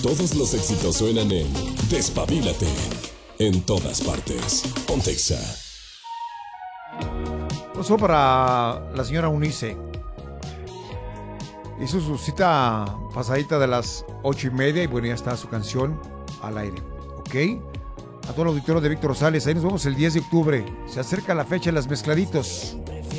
Todos los éxitos suenan en Despabilate. En todas partes. Ponte Exa. Pasó para la señora Unice. Hizo su cita pasadita de las 8:30 y bueno, ya está su canción al aire. ¿Ok? A todo el auditorio de Víctor Rosales, ahí nos vemos el 10 de octubre. Se acerca la fecha de las mezcladitos.